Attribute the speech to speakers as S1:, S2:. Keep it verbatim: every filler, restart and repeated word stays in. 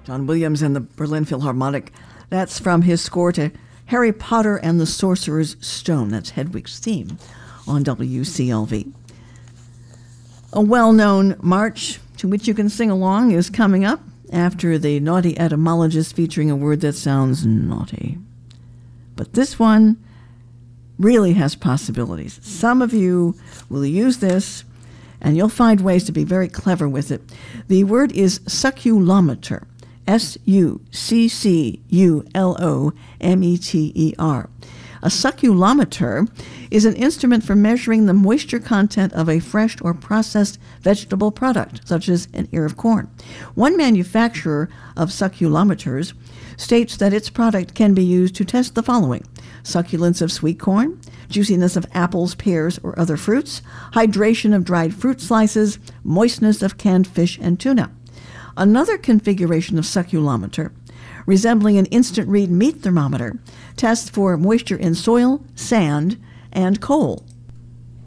S1: John Williams and the Berlin Philharmonic. That's from his score to Harry Potter and the Sorcerer's Stone. That's Hedwig's theme on W C L V. A well-known march to which you can sing along is coming up after the Naughty Etymologist, featuring a word that sounds naughty. But this one really has possibilities. Some of you will use this, and you'll find ways to be very clever with it. The word is succulometer. S U C C U L O M E T E R. A succulometer is an instrument for measuring the moisture content of a fresh or processed vegetable product, such as an ear of corn. One manufacturer of succulometers states that its product can be used to test the following: succulence of sweet corn, juiciness of apples, pears, or other fruits, hydration of dried fruit slices, moistness of canned fish and tuna. Another configuration of succulometer, resembling an instant read meat thermometer, tests for moisture in soil, sand, and coal.